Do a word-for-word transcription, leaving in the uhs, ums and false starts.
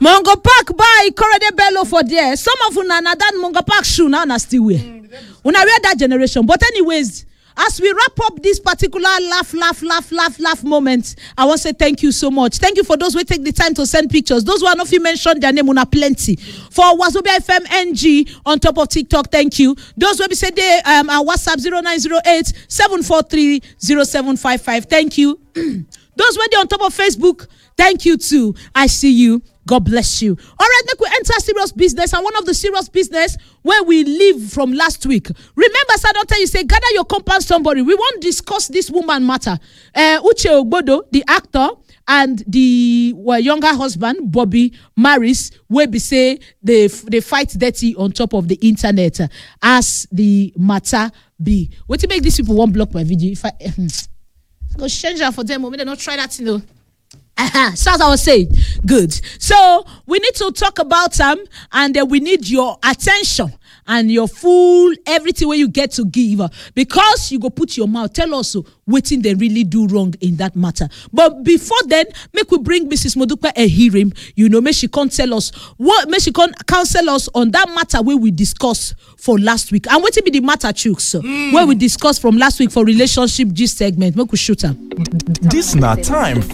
Mongo Park by Korede Bello for there. Some of una na that Mongo Park shoe now na still wear. Una wear that generation. But anyways, as we wrap up this particular laugh, laugh, laugh, laugh, laugh moment, I want to say thank you so much. Thank you for those who take the time to send pictures. Those who are not, if you mentioned their name, una plenty. For Wazobia F M N G on top of TikTok, thank you. Those who be say they um our WhatsApp zero nine zero eight seven four three zero seven five five. Thank you. Those who are on top of Facebook, thank you too. I see you. God bless you. All right, now we enter serious business, and one of the serious business where we live from last week. Remember, sir, don't tell you, say, gather your compound somebody. We won't discuss this woman matter. Uh, Uche Ogbodo, the actor, and the well, younger husband, Bobby Maris, where be say they, they fight dirty on top of the internet uh, as the matter be. What to make these people won't block my video? If I, uh, I go change that for them, but they don't try that, you know. Uh-huh. So as I was saying, good. So we need to talk about them, um, and uh, we need your attention and your full everything where you get to give, uh, because you go put your mouth. Tell us what thing they really do wrong in that matter. But before then, make we bring Missus Modupe a hearing. You know, make she can't tell us what, make she can't counsel us on that matter where we discussed for last week. And what be the matter, Chooks, mm. where we discussed from last week for relationship G segment. Make we shoot her. This not time